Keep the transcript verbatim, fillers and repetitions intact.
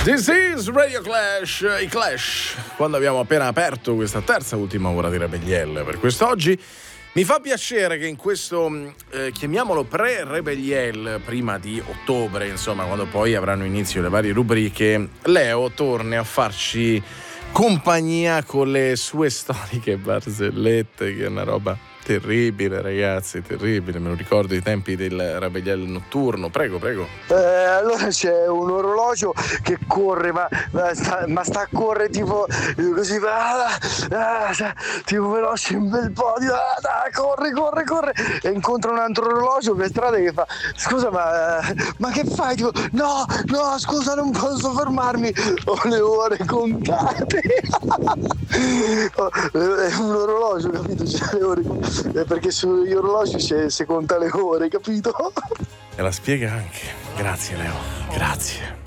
This is Radio Clash, i Clash, quando abbiamo appena aperto questa terza ultima ora di Rebelliel per quest'oggi. Mi fa piacere che in questo, eh, chiamiamolo pre-Rebelliel, prima di ottobre, insomma, quando poi avranno inizio le varie rubriche, Leo torni a farci compagnia con le sue storiche barzellette, che è una roba terribile, ragazzi, terribile. Me lo ricordo i tempi del Rebelliel notturno. Prego, prego. Eh, allora c'è un orologio che corre, ma, ma, sta, ma sta a correre tipo così, ah, ah, tipo veloce un bel po' di, ah, ah, corre, corre, corre, e incontra un altro orologio per strada che fa: scusa, ma, ma che fai? Dico, no, no, scusa, non posso fermarmi, ho le ore contate. È un orologio, capito? C'è le ore contate. Perché sugli orologi c'è, si conta le ore, capito? E la spiega anche. Grazie, Leo. Grazie.